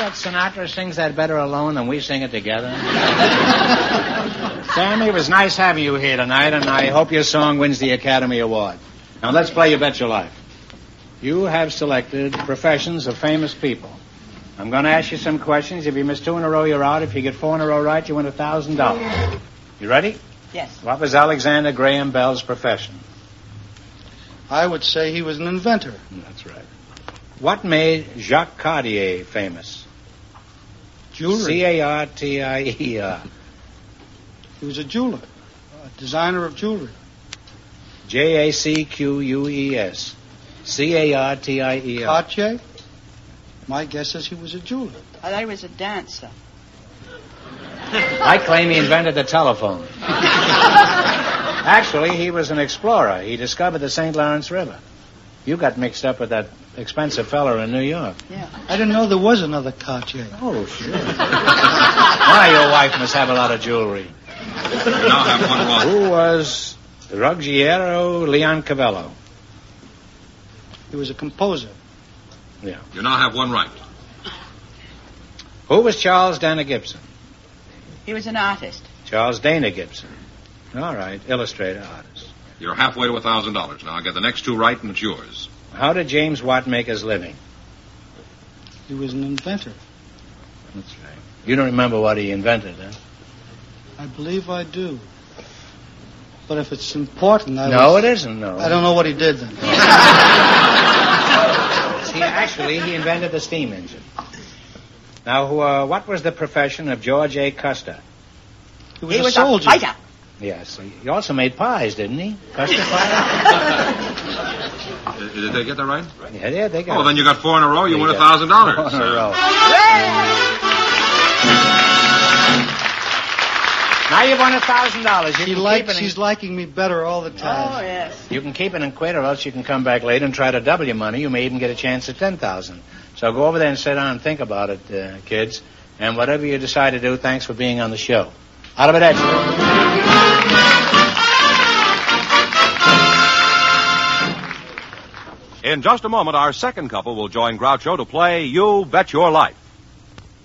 that Sinatra sings that better alone than we sing it together? Sammy, it was nice having you here tonight, and I hope your song wins the Academy Award. Now, let's play You Bet Your Life. You have selected professions of famous people. I'm going to ask you some questions. If you miss 2 in a row, you're out. If you get 4 in a row right, you win $1,000. You ready? Yes. What was Alexander Graham Bell's profession? I would say he was an inventor. That's right. What made Jacques Cartier famous? Jewelry. Cartier. He was a jeweler, a designer of jewelry. Jacquees. Cartier. Cartier? My guess is he was a jeweler. I thought he was a dancer. I claim he invented the telephone. Actually, he was an explorer. He discovered the St. Lawrence River. You got mixed up with that expensive fellow in New York. Yeah. I didn't know there was another Cartier. Oh, sure. Why, your wife must have a lot of jewelry. You now have one wrong. Who was Ruggiero Leoncavallo? He was a composer. Yeah. You now have one right. Who was Charles Dana Gibson? He was an artist. Charles Dana Gibson. All right, illustrator, artist. You're halfway to $1,000. Now get the next 2 right and it's yours. How did James Watt make his living? He was an inventor. That's right. You don't remember what he invented, huh? I believe I do. But if it's important, No, it isn't, no. I don't know what he did then. See, actually, he invented the steam engine. Now, what was the profession of George A. Custer? He was a soldier. A fighter. Yes, he also made pies, didn't he? Custer pie? Did they get that right? Yeah, they got Oh, it. then you got 4 in a row. You win $1,000. $1,000. 4 in a row. Now you've won $1,000. She's liking me better all the time. Oh, yes. You can keep it and quit, or else you can come back later and try to double your money. You may even get a chance at $10,000. So go over there and sit down and think about it, kids. And whatever you decide to do, thanks for being on the show. Arrivederci. In just a moment, our second couple will join Groucho to play You Bet Your Life.